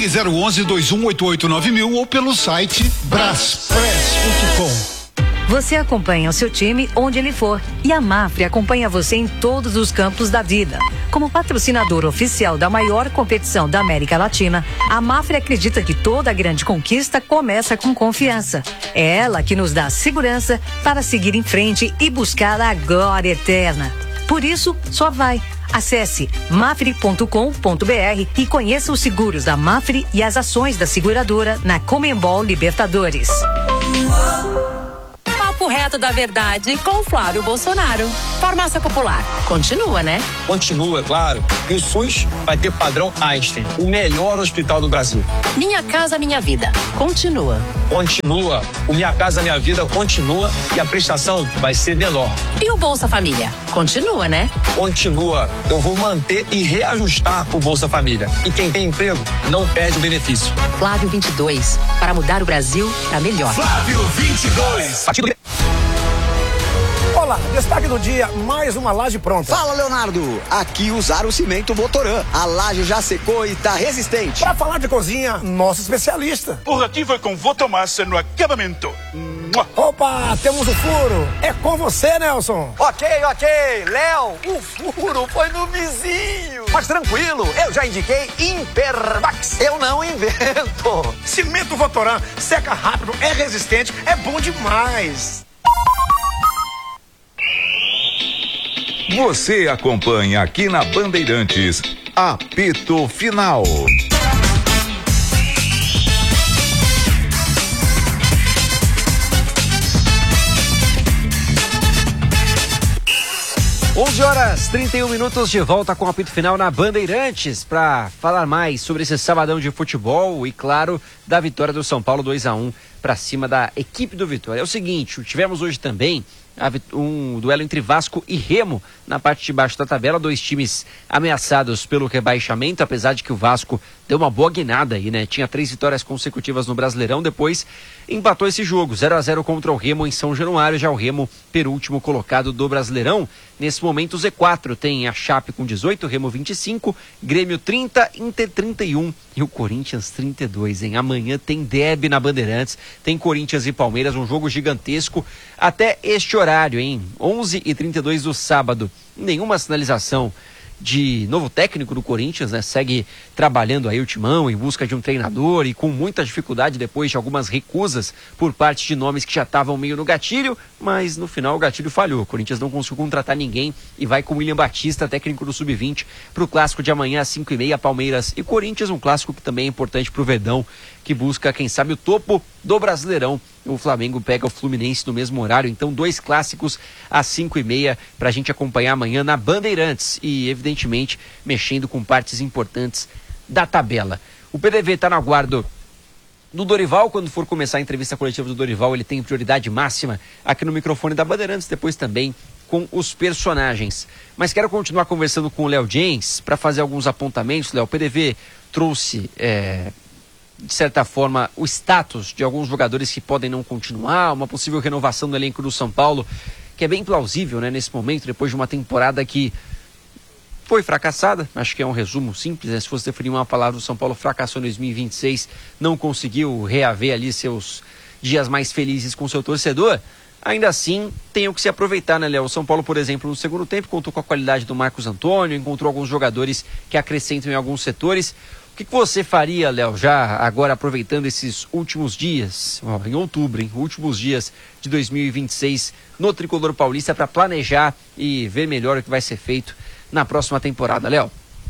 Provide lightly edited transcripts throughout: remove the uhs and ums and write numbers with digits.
Ligue 011-2188-9000 ou pelo site braspress.com. Você acompanha o seu time onde ele for e a Mafre acompanha você em todos os campos da vida. Como patrocinador oficial da maior competição da América Latina, a Mafre acredita que toda grande conquista começa com confiança. É ela que nos dá segurança para seguir em frente e buscar a glória eterna. Por isso, só vai. Acesse mafre.com.br e conheça os seguros da Mafre e as ações da seguradora na Conmebol Libertadores. Papo reto da verdade com Flávio Bolsonaro. Farmácia Popular. Continua, né? Continua, claro. E o SUS vai ter padrão Einstein, o melhor hospital do Brasil. Minha Casa Minha Vida. Continua. Continua. O Minha Casa Minha Vida continua e a prestação vai ser menor. E o Bolsa Família? Continua, né? Continua. Eu vou manter e reajustar o Bolsa Família. E quem tem emprego não perde o benefício. Flávio 22. Para mudar o Brasil para melhor. Flávio 22. Olá, destaque do dia, mais uma laje pronta. Fala, Leonardo. Aqui usaram o cimento Votoran. A laje já secou e tá resistente. Pra falar de cozinha, nosso especialista. Por aqui vai com Votomassa no acabamento. Opa, temos o furo. É com você, Nelson. Ok. Léo, o furo foi no vizinho. Mas tranquilo, eu já indiquei Impermax. Eu não invento. Cimento Votoran, seca rápido, é resistente, é bom demais. Você acompanha aqui na Bandeirantes, Apito Final. Horas 31 minutos de volta com o Apito Final na Bandeirantes para falar mais sobre esse sabadão de futebol e, claro, da vitória do São Paulo 2-1 para cima da equipe do Vitória. É o seguinte, tivemos hoje também um duelo entre Vasco e Remo na parte de baixo da tabela, dois times ameaçados pelo rebaixamento, apesar de que o Vasco deu uma boa guinada aí, né? Tinha 3 vitórias consecutivas no Brasileirão, depois empatou esse jogo, 0-0 contra o Remo em São Januário, já o Remo penúltimo colocado do Brasileirão. Nesse momento o Z4 tem a Chape com 18, Remo 25, Grêmio 30, Inter 31 e o Corinthians 32, hein? Amanhã tem derby na Bandeirantes, tem Corinthians e Palmeiras, um jogo gigantesco até este horário, hein? 11h32 do sábado. Nenhuma sinalização de novo técnico do Corinthians, né? Segue trabalhando aí o timão em busca de um treinador e com muita dificuldade depois de algumas recusas por parte de nomes que já estavam meio no gatilho, mas no final o gatilho falhou. O Corinthians não conseguiu contratar ninguém e vai com William Batista, técnico do Sub-20, para o clássico de amanhã às 5h30, Palmeiras e Corinthians, um clássico que também é importante para o Verdão, que busca, quem sabe, o topo do Brasileirão. O Flamengo pega o Fluminense no mesmo horário, então 2 clássicos às 5h30 para a gente acompanhar amanhã na Bandeirantes e, evidentemente, mexendo com partes importantes da tabela. O PDV está no aguardo do Dorival. Quando for começar a entrevista coletiva do Dorival, ele tem prioridade máxima aqui no microfone da Bandeirantes, depois também com os personagens. Mas quero continuar conversando com o Léo Jens para fazer alguns apontamentos. Léo, o PDV trouxe de certa forma, o status de alguns jogadores que podem não continuar, uma possível renovação no elenco do São Paulo, que é bem plausível, né, nesse momento, depois de uma temporada que foi fracassada. Acho que é um resumo simples, né? Se fosse definir uma palavra, o São Paulo fracassou em 2026, não conseguiu reaver ali seus dias mais felizes com seu torcedor. Ainda assim, tem o que se aproveitar, né, Léo? O São Paulo, por exemplo, no segundo tempo, contou com a qualidade do Marcos Antônio, encontrou alguns jogadores que acrescentam em alguns setores. O que você faria, Léo, já agora aproveitando esses últimos dias, em outubro, últimos dias de 2026 no Tricolor Paulista, para planejar e ver melhor o que vai ser feito na próxima temporada, Léo?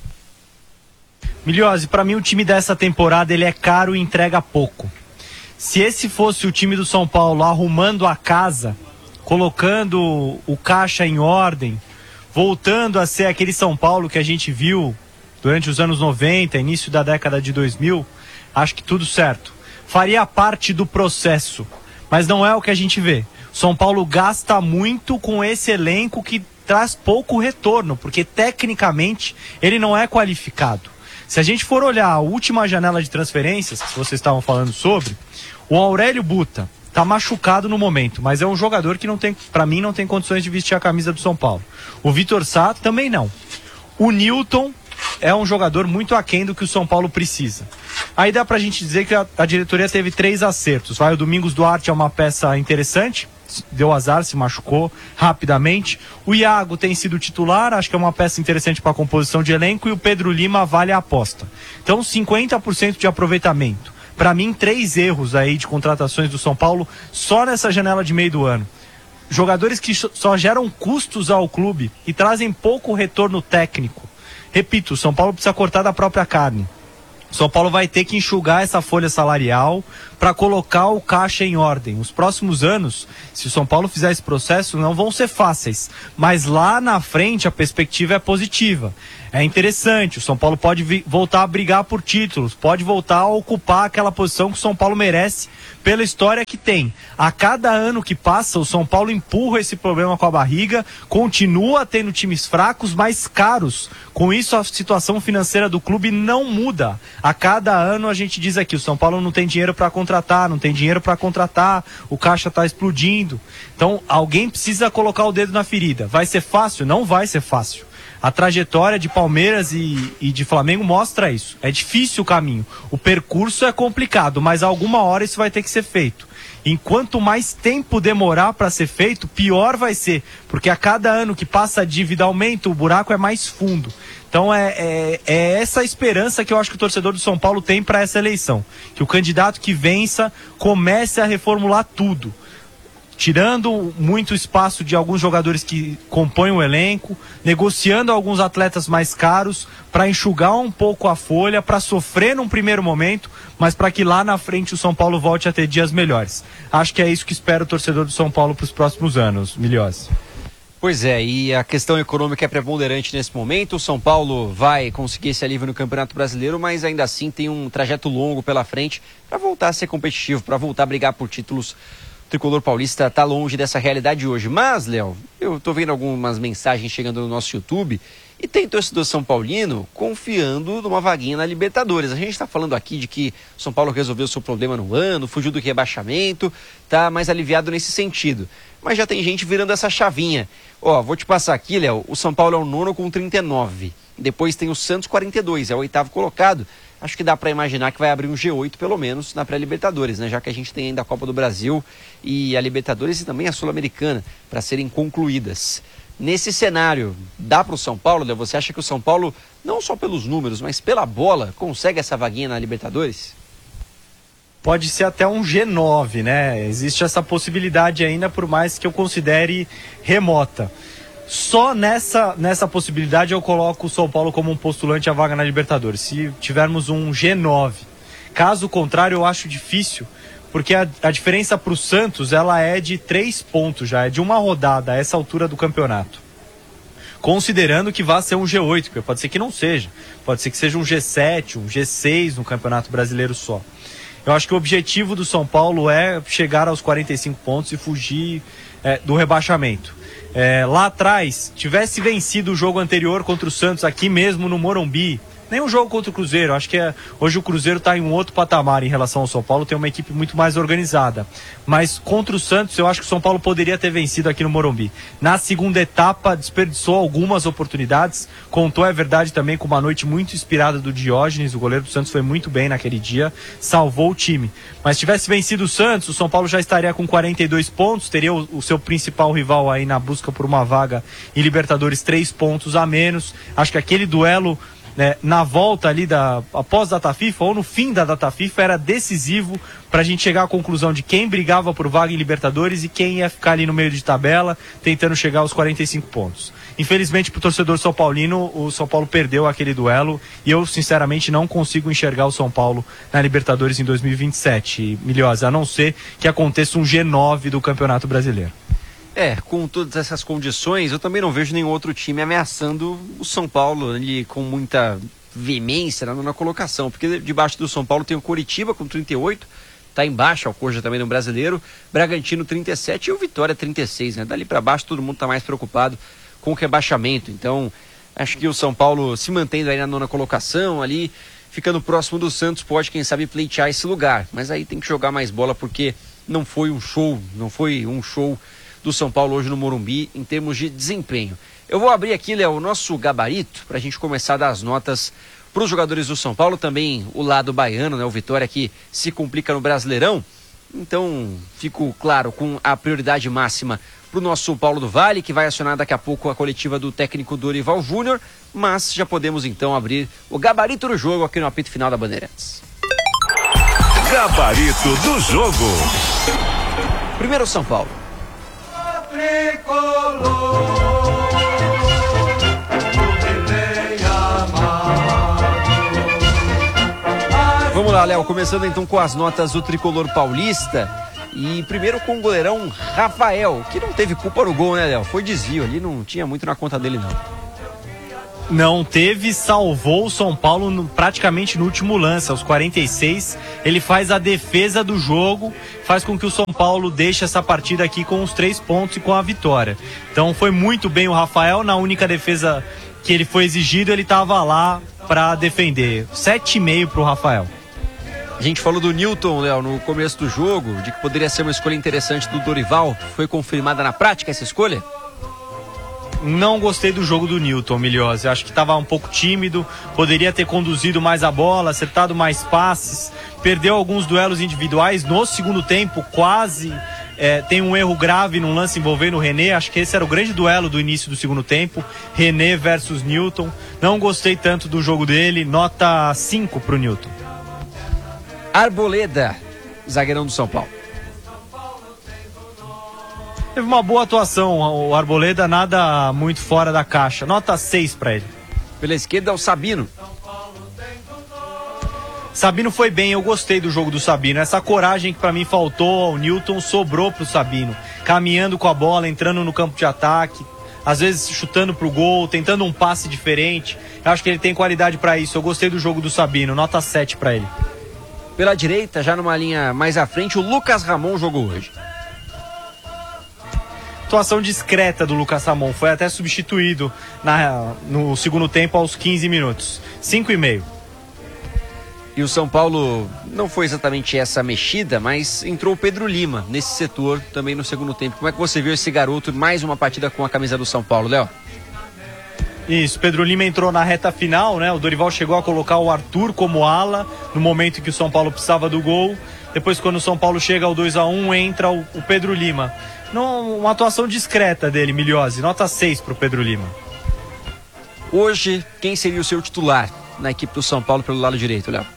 Milhose, para mim o time dessa temporada ele é caro e entrega pouco. Se esse fosse o time do São Paulo arrumando a casa, colocando o caixa em ordem, voltando a ser aquele São Paulo que a gente viu durante os anos 90, início da década de 2000, acho que tudo certo. Faria parte do processo, mas não é o que a gente vê. São Paulo gasta muito com esse elenco que traz pouco retorno, porque tecnicamente ele não é qualificado. Se a gente for olhar a última janela de transferências, que vocês estavam falando sobre, o Aurélio Buta está machucado no momento, mas é um jogador que para mim não tem condições de vestir a camisa do São Paulo. O Vitor Sá também não. O Newton é um jogador muito aquém do que o São Paulo precisa. Aí dá pra gente dizer que a diretoria teve 3 acertos. O Domingos Duarte é uma peça interessante, deu azar, se machucou rapidamente. O Iago tem sido titular, acho que é uma peça interessante para a composição de elenco, e o Pedro Lima vale a aposta. Então 50% de aproveitamento. Para mim, 3 erros aí de contratações do São Paulo só nessa janela de meio do ano. Jogadores que só geram custos ao clube e trazem pouco retorno técnico. Repito, o São Paulo precisa cortar da própria carne. O São Paulo vai ter que enxugar essa folha salarial para colocar o caixa em ordem. Os próximos anos, se o São Paulo fizer esse processo, não vão ser fáceis. Mas lá na frente a perspectiva é positiva. É interessante, o São Paulo pode voltar a brigar por títulos, pode voltar a ocupar aquela posição que o São Paulo merece pela história que tem. A cada ano que passa, o São Paulo empurra esse problema com a barriga, continua tendo times fracos, mais caros. Com isso, a situação financeira do clube não muda. A cada ano a gente diz aqui, o São Paulo não tem dinheiro para contratar, o caixa está explodindo. Então, alguém precisa colocar o dedo na ferida. Vai ser fácil? Não vai ser fácil. A trajetória de Palmeiras e de Flamengo mostra isso. É difícil o caminho. O percurso é complicado, mas alguma hora isso vai ter que ser feito. Enquanto mais tempo demorar para ser feito, pior vai ser. Porque a cada ano que passa a dívida aumenta, o buraco é mais fundo. Então é essa esperança que eu acho que o torcedor do São Paulo tem para essa eleição. Que o candidato que vença comece a reformular tudo. Tirando muito espaço de alguns jogadores que compõem o elenco, negociando alguns atletas mais caros para enxugar um pouco a folha, para sofrer num primeiro momento, mas para que lá na frente o São Paulo volte a ter dias melhores. Acho que é isso que espera o torcedor do São Paulo para os próximos anos, Miliose. Pois é, e a questão econômica é preponderante nesse momento. O São Paulo vai conseguir esse alívio no Campeonato Brasileiro, mas ainda assim tem um trajeto longo pela frente para voltar a ser competitivo, para voltar a brigar por títulos. O tricolor paulista está longe dessa realidade hoje. Mas, Léo, eu estou vendo algumas mensagens chegando no nosso YouTube e tem torcedor são paulino confiando numa vaguinha na Libertadores. A gente está falando aqui de que o São Paulo resolveu o seu problema no ano, fugiu do rebaixamento, está mais aliviado nesse sentido. Mas já tem gente virando essa chavinha. Ó, vou te passar aqui, Léo, o São Paulo é o 9º com 39. Depois tem o Santos 42, é o 8º colocado. Acho que dá para imaginar que vai abrir um G8 pelo menos na pré-Libertadores, né? Já que a gente tem ainda a Copa do Brasil e a Libertadores e também a Sul-Americana para serem concluídas. Nesse cenário, dá para o São Paulo, Léo? Você acha que o São Paulo, não só pelos números, mas pela bola, consegue essa vaguinha na Libertadores? Pode ser até um G9, né? Existe essa possibilidade ainda, por mais que eu considere remota. Só nessa possibilidade eu coloco o São Paulo como um postulante à vaga na Libertadores. Se tivermos um G9. Caso contrário, eu acho difícil, porque a diferença para o Santos ela é de 3 pontos já, é de uma rodada a essa altura do campeonato. Considerando que vai ser um G8, porque pode ser que não seja. Pode ser que seja um G7, um G6 no Campeonato Brasileiro só. Eu acho que o objetivo do São Paulo é chegar aos 45 pontos e fugir do rebaixamento. Lá atrás, tivesse vencido o jogo anterior contra o Santos aqui mesmo no Morumbi, nem um jogo contra o Cruzeiro, acho que hoje o Cruzeiro está em um outro patamar em relação ao São Paulo, tem uma equipe muito mais organizada, mas contra o Santos eu acho que o São Paulo poderia ter vencido aqui no Morumbi. Na segunda etapa desperdiçou algumas oportunidades, contou, é verdade, também com uma noite muito inspirada do Diógenes, o goleiro do Santos foi muito bem naquele dia, salvou o time, mas se tivesse vencido o Santos, o São Paulo já estaria com 42 pontos, teria o seu principal rival aí na busca por uma vaga em Libertadores 3 pontos a menos. Acho que aquele duelo na volta ali após a data FIFA ou no fim da data FIFA era decisivo para a gente chegar à conclusão de quem brigava por vaga em Libertadores e quem ia ficar ali no meio de tabela tentando chegar aos 45 pontos. Infelizmente para o torcedor são paulino, o São Paulo perdeu aquele duelo e eu sinceramente não consigo enxergar o São Paulo na Libertadores em 2027, Miliose, a não ser que aconteça um G9 do Campeonato Brasileiro. Com todas essas condições, eu também não vejo nenhum outro time ameaçando o São Paulo ali com muita veemência na colocação, porque debaixo do São Paulo tem o Coritiba com 38, tá embaixo, o Alcoja também no Brasileiro, Bragantino 37 e o Vitória 36, né? Dali para baixo todo mundo tá mais preocupado com o rebaixamento, então acho que o São Paulo se mantendo aí na 9ª colocação ali, ficando próximo do Santos, pode quem sabe pleitear esse lugar, mas aí tem que jogar mais bola porque não foi um show do São Paulo hoje no Morumbi em termos de desempenho. Eu vou abrir aqui, Léo, o nosso gabarito para a gente começar a dar as notas para os jogadores do São Paulo, também o lado baiano, né? O Vitória que se complica no Brasileirão. Então, fico claro com a prioridade máxima para o nosso Paulo do Vale, que vai acionar daqui a pouco a coletiva do técnico Dorival Júnior, mas já podemos então abrir o gabarito do jogo aqui no apito final da Bandeirantes. Gabarito do jogo. Primeiro São Paulo. Vamos lá, Léo, começando então com as notas do tricolor paulista. E primeiro com o goleirão Rafael, que não teve culpa no gol, né, Léo? Foi desvio ali, não tinha muito na conta dele, não. Não teve, salvou o São Paulo praticamente no último lance, aos 46. Ele faz a defesa do jogo, faz com que o São Paulo deixe essa partida aqui com os 3 pontos e com a vitória. Então foi muito bem o Rafael, na única defesa que ele foi exigido, ele estava lá para defender. 7,5 para o Rafael. A gente falou do Newton, Léo, no começo do jogo, de que poderia ser uma escolha interessante do Dorival. Foi confirmada na prática essa escolha? Não gostei do jogo do Newton, Miliose. Acho que estava um pouco tímido, poderia ter conduzido mais a bola, acertado mais passes, perdeu alguns duelos individuais. No segundo tempo, quase tem um erro grave num lance envolvendo o René. Acho que esse era o grande duelo do início do segundo tempo, René versus Newton. Não gostei tanto do jogo dele, nota 5 para o Newton. Arboleda, zagueirão do São Paulo. Teve uma boa atuação, o Arboleda, nada muito fora da caixa. Nota 6 para ele. Pela esquerda, o Sabino. Sabino foi bem, eu gostei do jogo do Sabino. Essa coragem que para mim faltou ao Newton sobrou pro Sabino. Caminhando com a bola, entrando no campo de ataque, às vezes chutando pro gol, tentando um passe diferente. Eu acho que ele tem qualidade para isso. Eu gostei do jogo do Sabino, nota 7 para ele. Pela direita, já numa linha mais à frente, o Lucas Ramon jogou hoje. Atuação discreta do Lucas Ramon, foi até substituído no segundo tempo aos 15 minutos. 5,5. E o São Paulo não foi exatamente essa mexida, mas entrou o Pedro Lima nesse setor também no segundo tempo. Como é que você viu esse garoto, mais uma partida com a camisa do São Paulo, Léo? Isso, Pedro Lima entrou na reta final, né? O Dorival chegou a colocar o Arthur como ala no momento em que o São Paulo precisava do gol. Depois, quando o São Paulo chega ao 2-1, entra o Pedro Lima. Uma atuação discreta dele, Miliose. Nota 6 para o Pedro Lima. Hoje, quem seria o seu titular na equipe do São Paulo pelo lado direito, Léo?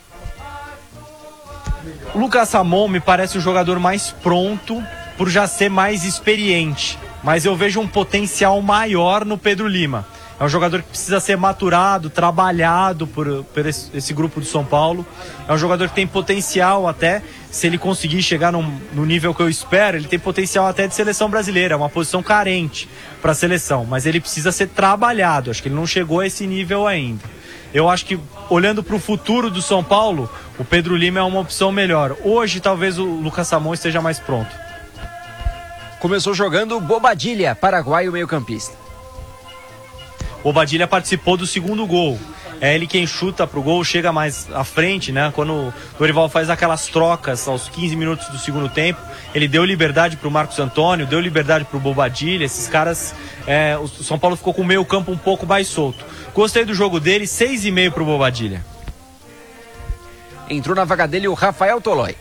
O Lucas Ramon me parece o jogador mais pronto por já ser mais experiente. Mas eu vejo um potencial maior no Pedro Lima. É um jogador que precisa ser maturado, trabalhado por esse grupo do São Paulo. É um jogador que tem potencial até, se ele conseguir chegar no nível que eu espero, ele tem potencial até de seleção brasileira. É uma posição carente para a seleção, mas ele precisa ser trabalhado. Acho que ele não chegou a esse nível ainda. Eu acho que, olhando para o futuro do São Paulo, o Pedro Lima é uma opção melhor. Hoje, talvez o Lucas Ramon esteja mais pronto. Começou jogando Bobadilla, paraguaio meio-campista. Bobadilla participou do segundo gol. É ele quem chuta pro gol, chega mais à frente, né? Quando o Dorival faz aquelas trocas aos 15 minutos do segundo tempo, ele deu liberdade pro Marcos Antônio, deu liberdade pro Bobadilla. Esses caras, o São Paulo ficou com o meio campo um pouco mais solto. Gostei do jogo dele, 6,5 pro Bobadilla. Entrou na vaga dele o Rafael Tolói.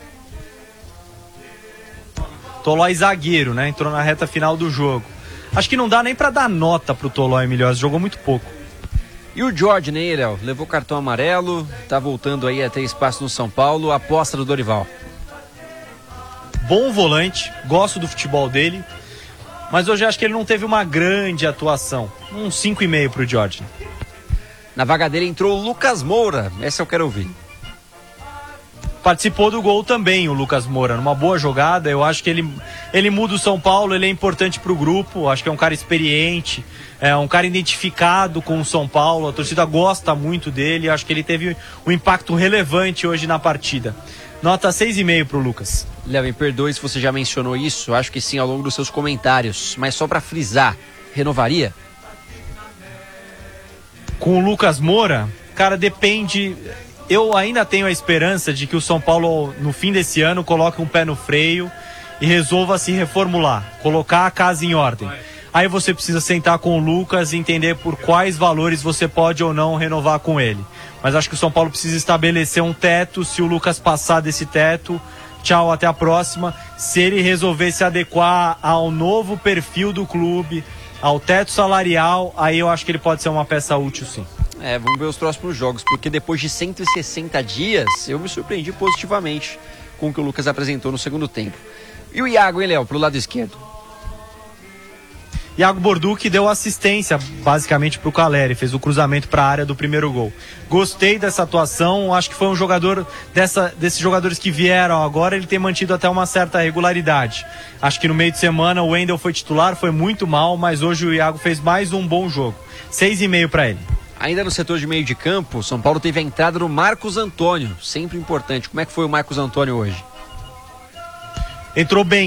Tolói zagueiro, né? Entrou na reta final do jogo. Acho que não dá nem pra dar nota pro Tolói, Milhões, jogou muito pouco. E o Jorge, né, Léo? Levou cartão amarelo, tá voltando aí a ter espaço no São Paulo, aposta do Dorival. Bom volante, gosto do futebol dele, mas hoje acho que ele não teve uma grande atuação. 5,5 pro Jorge. Na vaga dele entrou o Lucas Moura, essa eu quero ouvir. Participou do gol também o Lucas Moura, numa boa jogada. Eu acho que ele muda o São Paulo, ele é importante pro grupo. Acho que é um cara experiente, é um cara identificado com o São Paulo. A torcida gosta muito dele. Acho que ele teve um impacto relevante hoje na partida. Nota 6,5 pro Lucas. Léo, me perdoe se você já mencionou isso, acho que sim ao longo dos seus comentários, mas só para frisar, renovaria? Com o Lucas Moura, cara, depende. Eu ainda tenho a esperança de que o São Paulo, no fim desse ano, coloque um pé no freio e resolva se reformular, colocar a casa em ordem. Aí você precisa sentar com o Lucas e entender por quais valores você pode ou não renovar com ele. Mas acho que o São Paulo precisa estabelecer um teto. Se o Lucas passar desse teto, tchau, até a próxima. Se ele resolver se adequar ao novo perfil do clube, ao teto salarial, aí eu acho que ele pode ser uma peça útil, sim. Vamos ver os próximos jogos, porque depois de 160 dias, eu me surpreendi positivamente com o que o Lucas apresentou no segundo tempo. E o Iago, hein, Léo, pro lado esquerdo? Iago Borducci deu assistência, basicamente, pro Caleri, fez o cruzamento para a área do primeiro gol. Gostei dessa atuação, acho que foi um jogador, desses jogadores que vieram agora, ele tem mantido até uma certa regularidade. Acho que no meio de semana o Wendel foi titular, foi muito mal, mas hoje o Iago fez mais um bom jogo. 6,5 para ele. Ainda no setor de meio de campo, o São Paulo teve a entrada do Marcos Antônio, sempre importante. Como é que foi o Marcos Antônio hoje? Entrou bem.